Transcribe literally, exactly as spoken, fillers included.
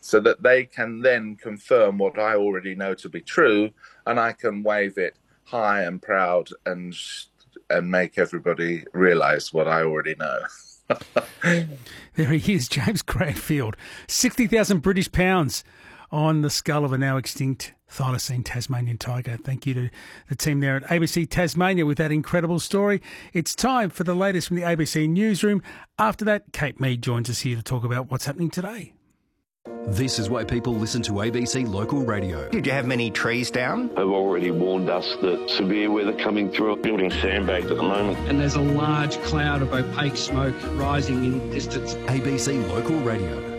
so that they can then confirm what I already know to be true, and I can wave it high and proud and and make everybody realise what I already know. There he is, James Cranfield. sixty thousand British pounds on the skull of a now extinct thylacine Tasmanian tiger. Thank you to the team there at A B C Tasmania with that incredible story. It's time for the latest from the A B C newsroom. After that, Kate Mead joins us here to talk about what's happening today. This is why people listen to A B C Local Radio. Did you have many trees down? They've already warned us that severe weather coming through, building sandbags at the moment. And there's a large cloud of opaque smoke rising in distance. A B C Local Radio.